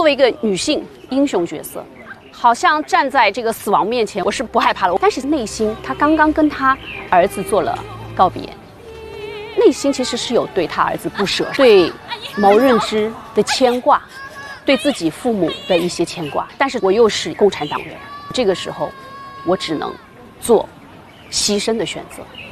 为一个女性英雄角色，好像站在这个死亡面前，我是不害怕了。但是内心，她刚刚跟她儿子做了告别，内心其实是有对她儿子不舍，对毛润之的牵挂，对自己父母的一些牵挂。但是我又是共产党员，这个时候，我只能做牺牲的选择。